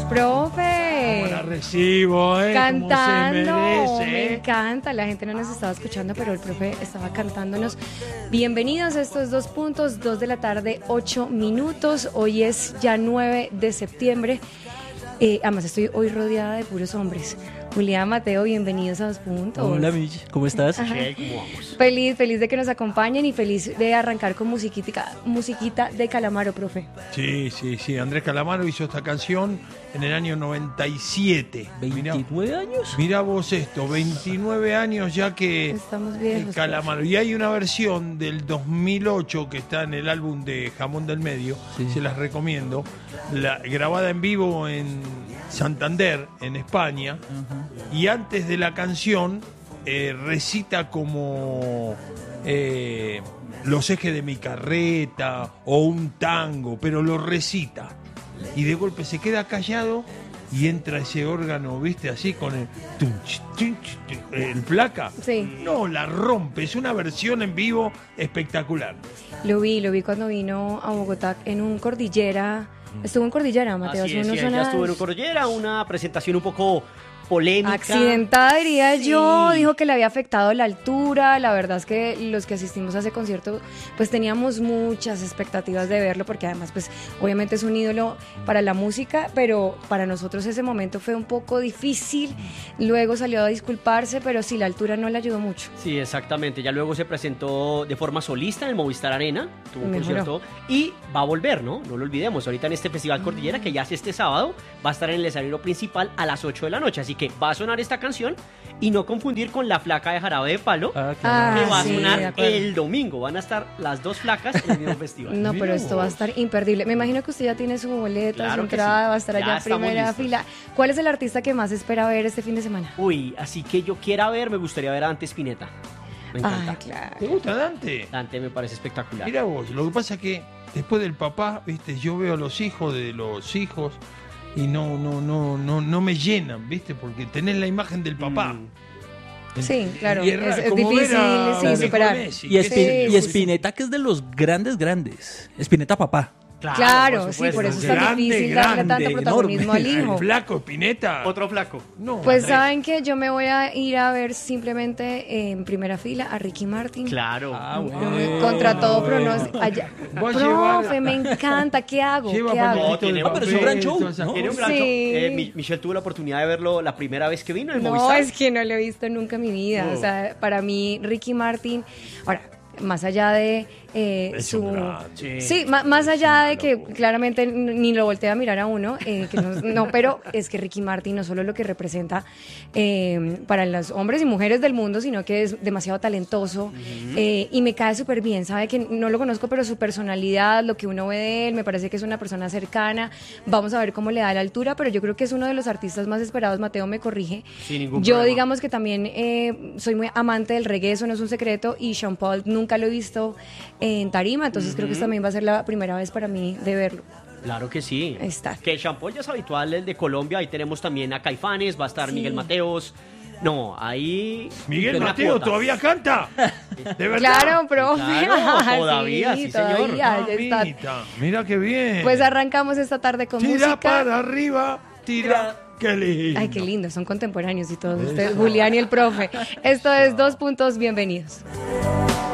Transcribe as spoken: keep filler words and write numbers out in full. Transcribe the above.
profe. ¿Cómo la recibo, eh? Cantando. Como se merece, Me eh. encanta. La gente no nos estaba escuchando, pero el profe estaba cantándonos. Bienvenidos a estos dos puntos, dos de la tarde, ocho minutos. Hoy es ya nueve de septiembre. Eh, además, estoy hoy rodeada de puros hombres. Julián, Mateo, bienvenidos a Dos Puntos. Hola, Michi, ¿cómo estás? Che, ¿cómo vamos? Feliz, feliz de que nos acompañen y feliz de arrancar con musiquita, musiquita de Calamaro, profe. Sí, sí, sí. Andrés Calamaro hizo esta canción en el año noventa y siete. ¿veintinueve años? Mirá vos esto, veintinueve años ya que Estamos el viejos. Calamaro. Y hay una versión del dos mil ocho que está en el álbum de Jamón del Medio, Sí. se las recomiendo, la, grabada en vivo en Santander, en España. Ajá. Y antes de la canción eh, recita como eh, los ejes de mi carreta o un tango, pero lo recita. Y de golpe se queda callado y entra ese órgano, ¿viste? Así con el tunch, tunch, tunch, el placa. Sí. No, la rompe. Es una versión en vivo espectacular. Lo vi, lo vi cuando vino a Bogotá en un Cordillera. Estuvo en Cordillera, Mateo. Así hace es, unos sí, ya sonados. estuvo en un Cordillera, una presentación un poco polémica. Accidentada, diría Sí. yo. Dijo que le había afectado la altura. La verdad es que los que asistimos a ese concierto, pues teníamos muchas expectativas de verlo, porque además, pues obviamente es un ídolo para la música, pero para nosotros ese momento fue un poco difícil. Luego salió a disculparse, pero sí, la altura no le ayudó mucho. Sí, exactamente. Ya luego se presentó de forma solista en el Movistar Arena, tuvo un Mejoró. concierto y va a volver, ¿no? No lo olvidemos. Ahorita en este Festival Cordillera, que ya es este sábado, va a estar en el escenario principal a las ocho de la noche. Así que va a sonar esta canción y no confundir con La Flaca de Jarabe de Palo, Ah, Ah, que va a sí, de sonar acuerdo. el domingo. Van a estar las dos flacas en el mismo festival. No, Mira pero esto va a vos. estar imperdible. Me imagino que usted ya tiene su boleta, Claro su que entrada, sí. va a estar Ya allá en estamos primera listos. fila. ¿Cuál es el artista que más espera ver este fin de semana? Uy, así que yo quiera ver, me gustaría ver a Dante Spinetta. Me encanta. Ah, claro. ¿Te gusta Dante? Dante me parece espectacular. Mira vos, lo que pasa es que después del papá, viste, yo veo a los hijos de los hijos y no, no, no, no, no me llenan, viste, porque tenés la imagen del papá. Mm. Sí, claro. Y Es, raro, es como ver difícil a sí, Lionel superar. Messi, Y, qué Espi- sé y yo, Spinetta, que es de los grandes, grandes. Spinetta papá. Claro, por sí, por supuesto. eso es tan Grande, difícil darle tanto grande, protagonismo enorme. al hijo. El flaco Spinetta. Otro flaco. No, Pues Andrés. saben que yo me voy a ir a ver simplemente en primera fila a Ricky Martin. Claro. Ah, Yo bueno. me- Contra todo bueno. pronóstico. Allá. Voy a llevar- Profe, me encanta. ¿Qué hago? Lleva ¿Qué hago? No, pañuelito tiene- de no, pero es un gran papel, show, todas esas ¿no? Tiene un cosas. gran Sí. show. Eh, Mi- Michelle tuvo la oportunidad de verlo la primera vez que vino en No, Movistar. es que no lo he visto nunca en mi vida. Oh. O sea, para mí, Ricky Martin. Ahora, más allá de eh, Es su. un grande. Sí, ma- más allá una de que locura. claramente n- ni lo voltea a mirar a uno, eh, que no, no, pero es que Ricky Martin no solo lo que representa eh, para los hombres y mujeres del mundo, sino que es demasiado talentoso eh, y me cae súper bien. Sabe que no lo conozco, pero su personalidad, lo que uno ve de él, me parece que es una persona cercana. Vamos a ver cómo le da la altura, pero yo creo que es uno de los artistas más esperados. Mateo me corrige. Sin ningún Yo, problema. digamos que también eh, soy muy amante del reggae, eso no es un secreto, y Sean Paul nunca lo he visto en tarima, entonces creo que esta también va a ser la primera vez para mí de verlo. Claro que sí. Ahí está. Que el Champol ya es habitual, el de Colombia. Ahí tenemos también a Caifanes, va a estar Sí. Miguel Mateos. No, ahí. Miguel una Mateo cuota. todavía canta. De verdad. Claro, profe. Claro, todavía, sí, señor. todavía, ya está. Mamita, mira qué bien. Pues arrancamos esta tarde con Tira música. para arriba, tira. Qué lindo. Ay, qué lindo, son contemporáneos y todos ustedes, Julián y el profe. Esto es Dos Puntos, bienvenidos.